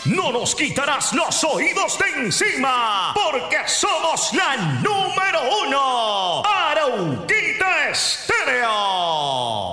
no nos quitarás los oídos de encima, porque somos la número